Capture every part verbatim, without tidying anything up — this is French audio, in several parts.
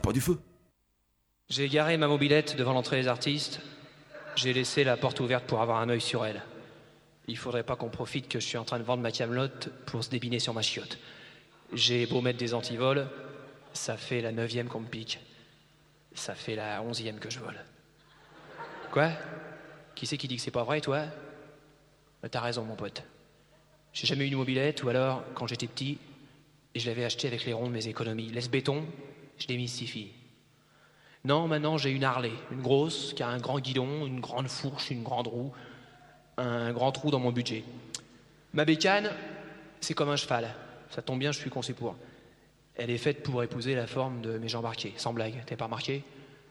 pas du feu. J'ai garé ma mobilette devant l'entrée des artistes. J'ai laissé la porte ouverte pour avoir un œil sur elle. Il faudrait pas qu'on profite que je suis en train de vendre ma camelote pour se débiner sur ma chiotte. J'ai beau mettre des antivols, ça fait la neuvième qu'on me pique. Ça fait la onzième que je vole. Quoi? Qui c'est qui dit que c'est pas vrai, toi? Mais t'as raison, mon pote. J'ai jamais eu une mobilette, ou alors, quand j'étais petit, je l'avais acheté avec les ronds de mes économies. Laisse béton, je démystifie. Non, maintenant j'ai une Harley, une grosse, qui a un grand guidon, une grande fourche, une grande roue, un grand trou dans mon budget. Ma bécane, c'est comme un cheval. Ça tombe bien, je suis conçu pour. Elle est faite pour épouser la forme de mes jambarqués, sans blague, t'as pas remarqué?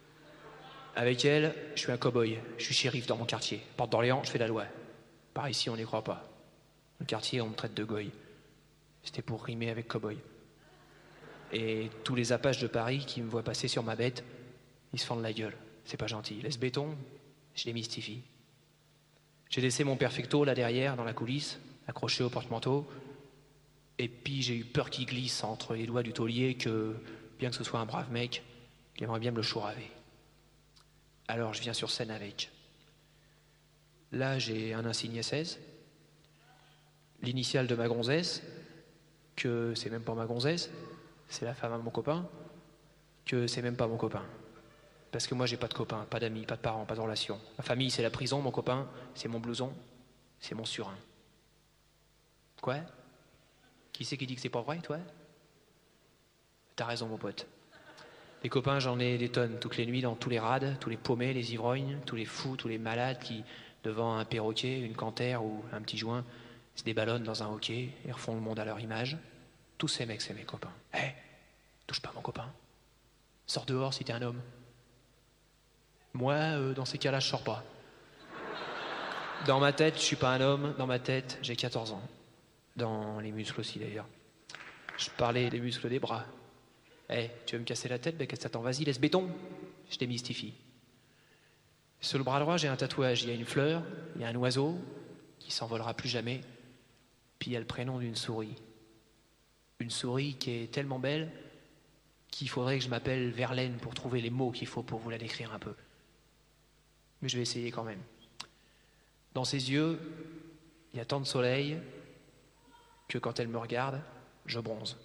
Avec elle, je suis un cow-boy, je suis shérif dans mon quartier. Porte d'Orléans, je fais la loi. Par ici, on n'y croit pas. Le quartier, on me traite de goy. C'était pour rimer avec cow-boy. Et tous les apaches de Paris qui me voient passer sur ma bête, ils se fendent la gueule. C'est pas gentil. Laisse béton, je les mystifie. J'ai laissé mon perfecto là derrière, dans la coulisse, accroché au porte-manteau. Et puis j'ai eu peur qu'il glisse entre les doigts du taulier que, bien que ce soit un brave mec, il aimerait bien me le chouraver. Alors je viens sur scène avec. Là, j'ai un insigne S seize, l'initiale de ma gonzesse, que c'est même pas ma gonzesse, c'est la femme de mon copain, que c'est même pas mon copain. Parce que moi, j'ai pas de copain, pas d'amis, pas de parents, pas de relations. Ma famille, c'est la prison, mon copain, c'est mon blouson, c'est mon surin. Quoi? Qui c'est qui dit que c'est pas vrai, toi? T'as raison, mon pote. Les copains, j'en ai des tonnes, toutes les nuits, dans tous les rades, tous les paumés, les ivrognes, tous les fous, tous les malades qui, devant un perroquet, une cantère ou un petit joint, se déballonnent dans un hockey et refont le monde à leur image. Tous ces mecs, c'est mes copains. Hé, hey, touche pas mon copain. Sors dehors si t'es un homme. Moi, euh, dans ces cas-là, je sors pas. Dans ma tête, je suis pas un homme. Dans ma tête, j'ai quatorze ans. Dans les muscles aussi, d'ailleurs. Je parlais des muscles des bras. Hé, hey, tu veux me casser la tête? Ben, qu'est-ce vas-y, laisse béton. Je démystifie. Sur le bras droit, j'ai un tatouage. Il y a une fleur, il y a un oiseau qui s'envolera plus jamais. Puis il y a le prénom d'une souris. Une souris qui est tellement belle qu'il faudrait que je m'appelle Verlaine pour trouver les mots qu'il faut pour vous la décrire un peu. Mais je vais essayer quand même. Dans ses yeux, il y a tant de soleil que quand elle me regarde, je bronze.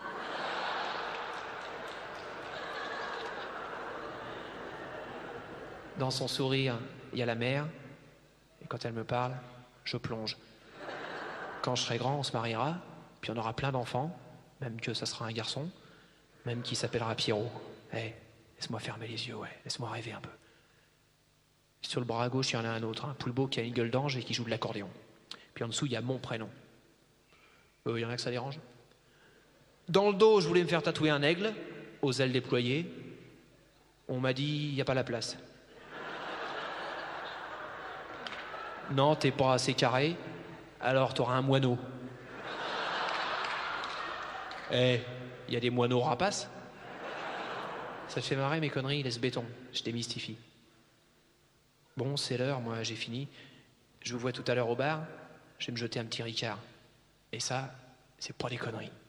Dans son sourire, il y a la mer, et quand elle me parle, je plonge. Quand je serai grand, on se mariera, puis on aura plein d'enfants, même que ça sera un garçon, même qui s'appellera Pierrot. Hé, hey, laisse-moi fermer les yeux, ouais, laisse-moi rêver un peu. Sur le bras gauche, il y en a un autre, un poulbeau qui a une gueule d'ange et qui joue de l'accordéon. Puis en dessous, il y a mon prénom. Euh, il y en a que ça dérange? Dans le dos, je voulais me faire tatouer un aigle, aux ailes déployées. On m'a dit, il n'y a pas la place. Non, t'es pas assez carré, alors t'auras un moineau. Eh, hey, il y a des moineaux rapaces. Ça te fait marrer mes conneries, laisse béton, je démystifie. Bon, c'est l'heure, moi j'ai fini. Je vous vois tout à l'heure au bar, je vais me jeter un petit ricard. Et ça, c'est pas des conneries.